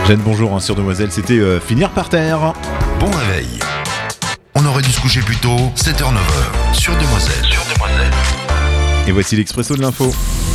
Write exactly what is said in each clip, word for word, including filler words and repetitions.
Jeanne, bonjour, hein, sur Demoiselle, c'était euh, Finir par terre. Bon réveil. On aurait dû se coucher plus tôt, sept heures neuf heures, sur Demoiselle. Sur Demoiselle. Et voici l'expresso de l'info.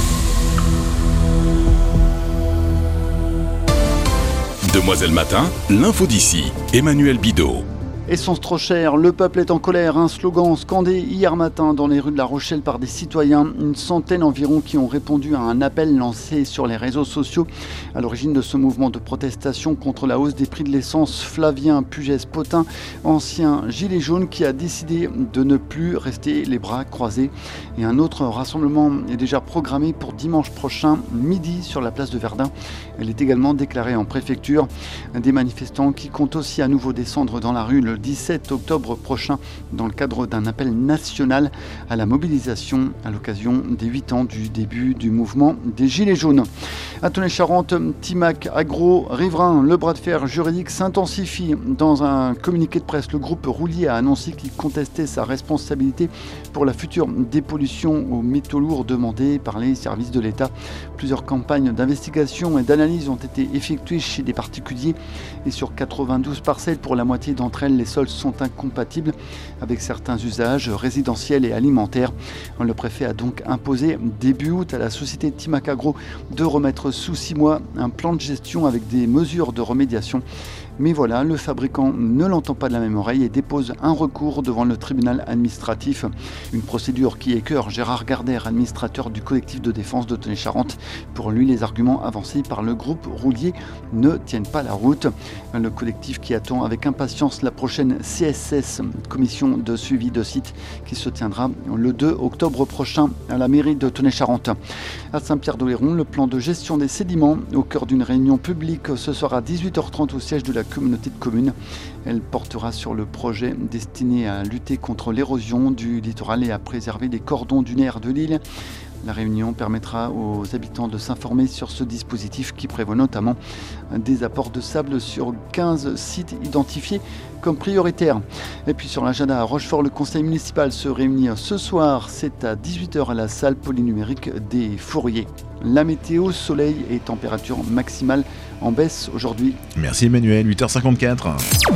Demoiselle Matin, l'info d'ici, Emmanuel Bidot. Essence trop chère, le peuple est en colère, un slogan scandé hier matin dans les rues de La Rochelle par des citoyens, une centaine environ qui ont répondu à un appel lancé sur les réseaux sociaux. À l'origine de ce mouvement de protestation contre la hausse des prix de l'essence, Flavien Pugès-Potin, ancien gilet jaune qui a décidé de ne plus rester les bras croisés. Et un autre rassemblement est déjà programmé pour dimanche prochain, midi, sur la place de Verdun. Elle est également déclarée en préfecture. Des manifestants qui comptent aussi à nouveau descendre dans la rue le dix-sept octobre prochain dans le cadre d'un appel national à la mobilisation à l'occasion des huit ans du début du mouvement des Gilets jaunes. À Tonnet-Charente, Timac Agro Riverain, le bras de fer juridique s'intensifie. Dans un communiqué de presse, le groupe Roulier a annoncé qu'il contestait sa responsabilité pour la future dépollution aux métaux lourds demandée par les services de l'État. Plusieurs campagnes d'investigation et d'analyse ont été effectuées chez des particuliers et sur quatre-vingt-douze parcelles, pour la moitié d'entre elles, les sols sont incompatibles avec certains usages résidentiels et alimentaires. Le préfet a donc imposé début août à la société Timac Agro de remettre sous six mois un plan de gestion avec des mesures de remédiation. Mais voilà, le fabricant ne l'entend pas de la même oreille et dépose un recours devant le tribunal administratif. Une procédure qui écœure Gérard Gardère, administrateur du collectif de défense de Tonnet-Charente. Pour lui, les arguments avancés par le groupe Roulier ne tiennent pas la route. Le collectif qui attend avec impatience la prochaine C S S, commission de suivi de site, qui se tiendra le deux octobre prochain à la mairie de Tonnet-Charente. À Saint-Pierre-d'Oléron, le plan de gestion des sédiments au cœur d'une réunion publique ce soir à dix-huit heures trente au siège de la communauté de communes. Elle portera sur le projet destiné à lutter contre l'érosion du littoral et à préserver les cordons dunaires de l'île. La réunion permettra aux habitants de s'informer sur ce dispositif qui prévoit notamment des apports de sable sur quinze sites identifiés comme prioritaires. Et puis sur l'agenda à Rochefort, le conseil municipal se réunit ce soir. C'est à dix-huit heures à la salle polynumérique des Fourriers. La météo, soleil et température maximale en baisse aujourd'hui. Merci Emmanuel, huit heures cinquante-quatre.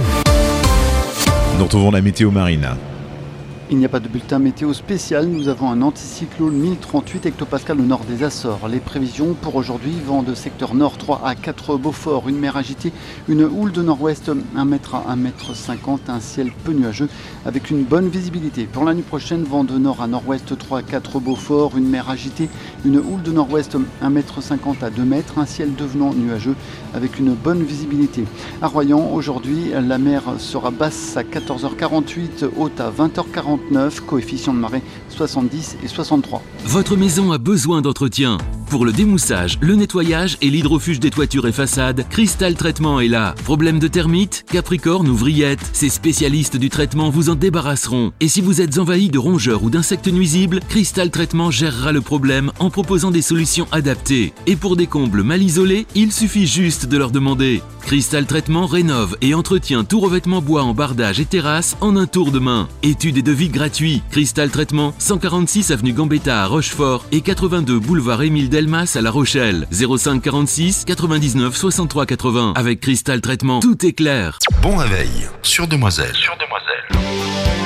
Nous retrouvons la météo marine. Il n'y a pas de bulletin météo spécial. Nous avons un anticyclone mille trente-huit hectopascales au nord des Açores. Les prévisions pour aujourd'hui: vent de secteur nord trois à quatre Beaufort, une mer agitée, une houle de nord-ouest un mètre à un mètre cinquante, un ciel peu nuageux avec une bonne visibilité. Pour la nuit prochaine, vent de nord à nord-ouest trois à quatre Beaufort, une mer agitée, une houle de nord-ouest un mètre cinquante à deux mètres, un ciel devenant nuageux avec une bonne visibilité. À Royan, aujourd'hui, la mer sera basse à quatorze heures quarante-huit, haute à vingt heures quarante-neuf, coefficient de marée soixante-dix et soixante-trois. Votre maison a besoin d'entretien. Pour le démoussage, le nettoyage et l'hydrofuge des toitures et façades, Cristal Traitement est là. Problème de termites, capricorne ou vrillettes, ces spécialistes du traitement vous en débarrasseront. Et si vous êtes envahi de rongeurs ou d'insectes nuisibles, Cristal Traitement gérera le problème en proposant des solutions adaptées. Et pour des combles mal isolés, il suffit juste de leur demander. Cristal Traitement rénove et entretient tout revêtement bois en bardage et terrasse en un tour de main. Études et devis gratuits. Cristal Traitement, cent quarante-six avenue Gambetta à Rochefort et quatre-vingt-deux boulevard Émile Delmas à La Rochelle. zéro cinq quarante-six quatre-vingt-dix-neuf soixante-trois quatre-vingts. Avec Cristal Traitement, tout est clair. Bon réveil sur Demoiselle. Sur Demoiselle.